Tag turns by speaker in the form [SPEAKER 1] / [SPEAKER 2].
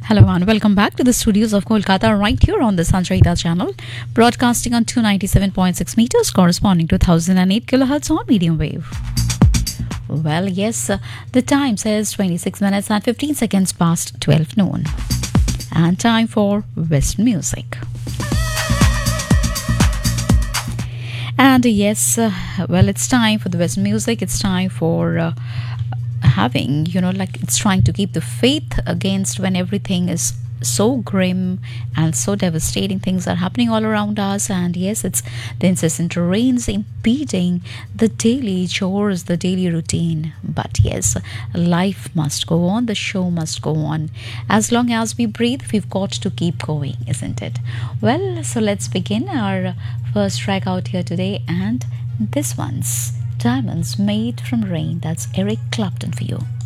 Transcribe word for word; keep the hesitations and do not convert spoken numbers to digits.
[SPEAKER 1] Hello and welcome back to the studios of Kolkata, right here on the Sanchayita channel, broadcasting on two ninety-seven point six meters, corresponding to one thousand eight kilohertz on medium wave. Well, yes, uh, the time says twenty-six minutes and fifteen seconds past twelve noon. And time for West music. And uh, yes, uh, well, it's time for the West music. It's time for uh, having, you know, like it's trying to keep the faith against when everything is so grim and so devastating. Things are happening all around us, and yes, it's the incessant rains impeding the daily chores, the daily routine. But yes, life must go on, the show must go on. As long as we breathe, we've got to keep going, isn't it? Well, so let's begin our first track out here today, and this one's Diamonds Made from Rain. That's Eric Clapton for you.